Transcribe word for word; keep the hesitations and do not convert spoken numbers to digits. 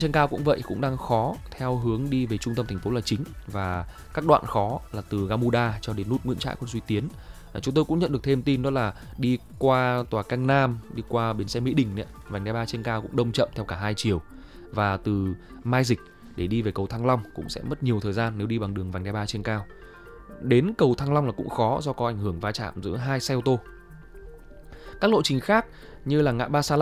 Trên cao cũng vậy, cũng đang khó theo hướng đi về trung tâm thành phố là chính, và các đoạn khó là từ Gamuda cho đến nút Nguyễn Trãi, Quận Duy Tiến. À, chúng tôi cũng nhận được thêm tin đó là đi qua tòa Cang Nam, đi qua bến xe Mỹ Đình đấy, vành đai ba trên cao cũng đông chậm theo cả hai chiều. Và từ Mai Dịch để đi về cầu Thăng Long cũng sẽ mất nhiều thời gian nếu đi bằng đường vành đai ba trên cao. Đến cầu Thăng Long là cũng khó do có ảnh hưởng va chạm giữa hai xe ô tô. Các lộ trình khác như là ngã ba Sa